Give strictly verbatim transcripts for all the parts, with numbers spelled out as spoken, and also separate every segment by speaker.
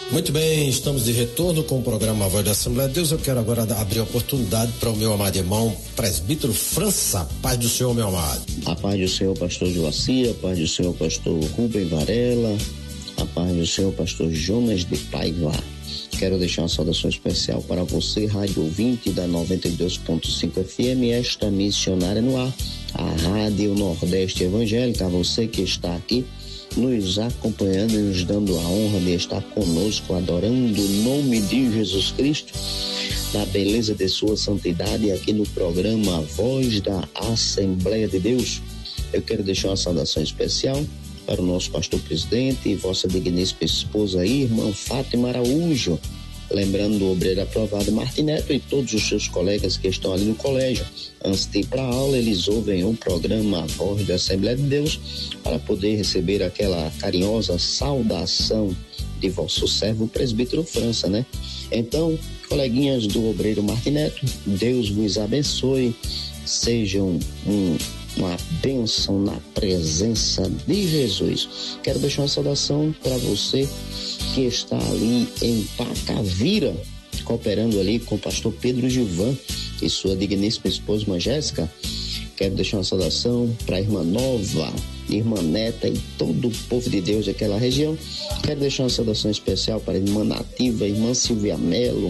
Speaker 1: Muito bem, estamos de retorno com o programa Voz da Assembleia de Deus. Eu quero agora abrir a oportunidade para o meu amado irmão, presbítero França. Paz do Senhor, meu amado.
Speaker 2: A paz do Senhor, pastor Joaci, a paz do Senhor, pastor Rubem Varela, a paz do Senhor, pastor Jonas de Paiva. Quero deixar uma saudação especial para você, rádio ouvinte da noventa e dois ponto cinco F M, esta missionária no ar, a Rádio Nordeste Evangélica, você que está aqui nos acompanhando e nos dando a honra de estar conosco, adorando o nome de Jesus Cristo, na beleza de sua santidade, aqui no programa Voz da Assembleia de Deus. Eu quero deixar uma saudação especial para o nosso pastor presidente e vossa digníssima esposa aí, irmã Fátima Araújo, lembrando do obreiro aprovado Martineto e todos os seus colegas que estão ali no colégio. Antes de ir para a aula, eles ouvem o programa Voz da Assembleia de Deus para poder receber aquela carinhosa saudação de vosso servo, o presbítero França, né? Então, coleguinhas do obreiro Martineto, Deus vos abençoe, sejam um uma bênção na presença de Jesus. Quero deixar uma saudação para você que está ali em Pacavira, cooperando ali com o pastor Pedro Gilvan e sua digníssima esposa, irmã Jéssica. Quero deixar uma saudação para a irmã Nova, irmã Neta e todo o povo de Deus daquela região. Quero deixar uma saudação especial para a irmã Nativa, irmã Silvia Melo,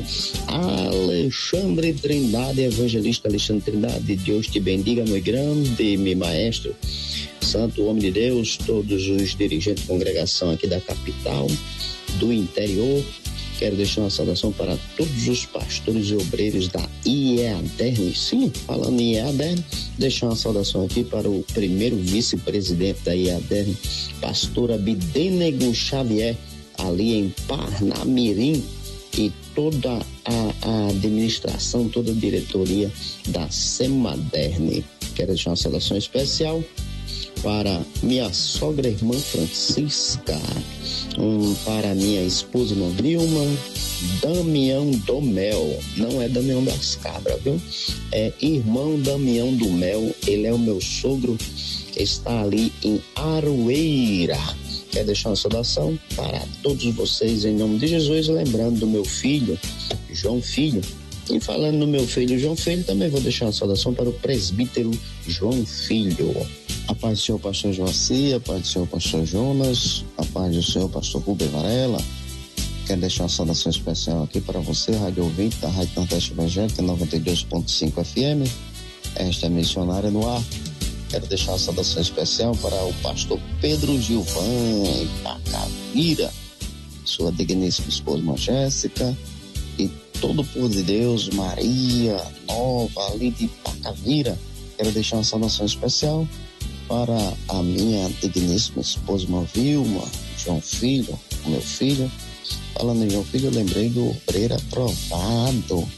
Speaker 2: Alexandre Trindade, evangelista Alexandre Trindade. Deus te bendiga, meu grande meu maestro, santo homem de Deus, todos os dirigentes de congregação aqui da capital, do interior. Quero deixar uma saudação para todos os pastores e obreiros da I E A D E R N. Sim, falando em I E A D E R N, deixar uma saudação aqui para o primeiro vice-presidente da I E A D E R N, pastor Abdenego Xavier, ali em Parnamirim, e toda a, a administração, toda a diretoria da SEMADERN. Quero deixar uma saudação especial para minha sogra irmã Francisca, um, para minha esposa irmã Vilma, Damião do Mel, não é Damião das Cabras, viu? É irmão Damião do Mel, ele é o meu sogro, está ali em Aroeira. Quero deixar uma saudação para todos vocês em nome de Jesus, lembrando do meu filho, João Filho. E falando no meu filho João Filho, também vou deixar uma saudação para o presbítero João Filho. A paz do Senhor, pastor Joaci, a paz do Senhor, pastor Jonas, a paz do Senhor, pastor Rubem Varela. Quero deixar uma saudação especial aqui para você, rádio ouvinte da Rádio Nordeste Evangélica, noventa e dois ponto cinco F M. Esta é missionária no ar. Quero deixar uma saudação especial para o pastor Pedro Gilvan, em Pacavira, sua digníssima esposa, irmã Jéssica, e todo o povo de Deus, Maria Nova, ali de Pacavira. Quero deixar uma saudação especial para a minha digníssima esposa, irmã Vilma, João Filho, o meu filho. Falando em João Filho, eu lembrei do obreiro aprovado,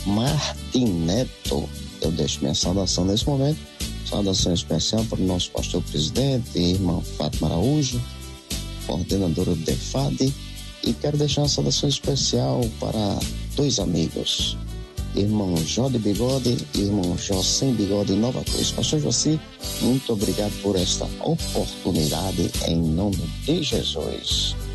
Speaker 2: Martineto. Eu deixo minha saudação nesse momento. Saudação especial para o nosso pastor presidente, irmã Fátima Araújo, coordenadora do DEFAD. E quero deixar uma saudação especial para dois amigos, irmão Jó de Bigode e irmão Jó sem Bigode em Nova Cruz. Pastor Joaci, muito obrigado por esta oportunidade em nome de Jesus.